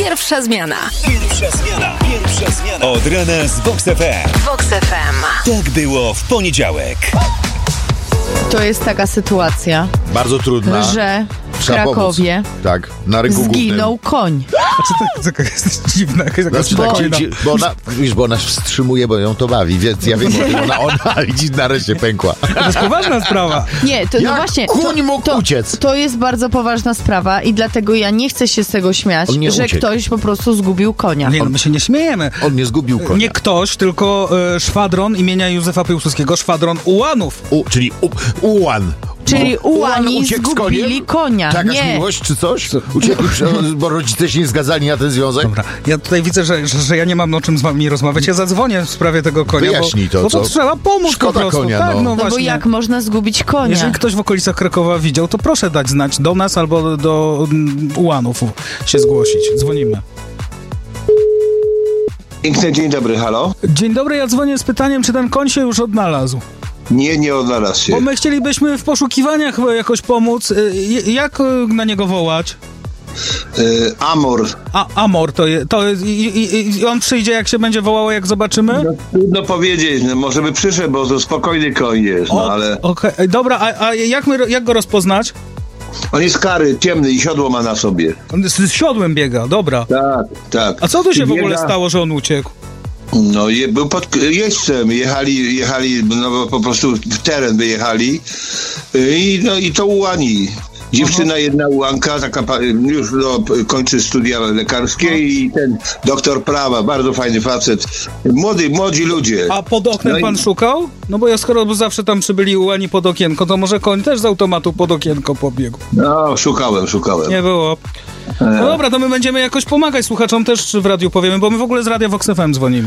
Pierwsza zmiana. Pierwsza zmiana. Od rana z Vox FM. Vox FM. Tak było w poniedziałek. To jest taka sytuacja, Bardzo trudna. że w Trzeba Krakowie pomóc. Tak, na rynku zginął koń. Taka jest dziwna, jakaś taka głównym. spokojna. Bo ona, wiesz, bo ona wstrzymuje, bo ją to bawi, więc ja wiem o tym, ona widzi, nareszcie pękła. To jest poważna sprawa. Nie, to no Jak właśnie. kuń mógł uciec? To jest bardzo poważna sprawa i dlatego ja nie chcę się z tego śmiać, On nie że uciekł. ktoś po prostu zgubił konia. Nie, no my się nie śmiejemy. On nie zgubił konia. Nie ktoś, tylko szwadron imienia Józefa Piłsudskiego, szwadron ułanów. Czyli ułan. Czyli ułani uciekł z zgubili koniem? konia. Czy jakaś Nie. miłość, czy coś? Uciekli, bo rodzice się nie zgadzali na ten związek? Dobra, ja tutaj widzę, że ja nie mam o czym z wami rozmawiać. Ja zadzwonię w sprawie tego konia, Wyjaśnij to, bo to co? trzeba pomóc Szkoda po prostu. konia, tak, no. No bo właśnie. jak można zgubić konia? Jeżeli ktoś w okolicach Krakowa widział, to proszę dać znać do nas albo do ułanów się zgłosić. Dzwonimy. Piękny dzień dobry, halo? Dzień dobry, ja dzwonię z pytaniem, czy ten koń się już odnalazł. Nie odnalazł się. Bo my chcielibyśmy w poszukiwaniach jakoś pomóc. Jak na niego wołać? Amor. Amor to jest, i on przyjdzie, jak się będzie wołało, jak zobaczymy? No, trudno powiedzieć, no, może by przyszedł, bo to spokojny koń jest, no ale... Okej, dobra, a jak go rozpoznać? On jest kary, ciemny i siodło ma na sobie. On z siodłem biega, dobra. Tak. A co tu się w ogóle Biega- stało, że on uciekł? No, był pod jeźdźcem, jechali, no bo po prostu w teren wyjechali i to ułani. Dziewczyna, jedna ułanka, taka już kończy studia lekarskie i ten doktor prawa, bardzo fajny facet. Młodzi ludzie. A pod oknem No i- pan szukał? No bo ja skoro zawsze tam przybyli ułani pod okienko, to może koń też z automatu pod okienko pobiegł. No, szukałem. Nie było. No dobra, to my będziemy jakoś pomagać słuchaczom też w radiu powiemy, bo my w ogóle z Radia Vox FM dzwonimy.